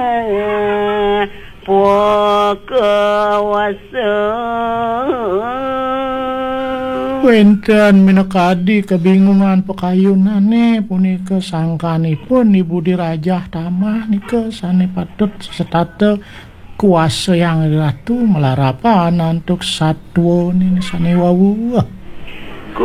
Puakawasa Wenten minakadi kebingungan pakayunane punika sangkanipun Ibu Dirajah Tamah nika sane patut setate kuasa yang ratu melarapan untuk satwa ini sane wawuh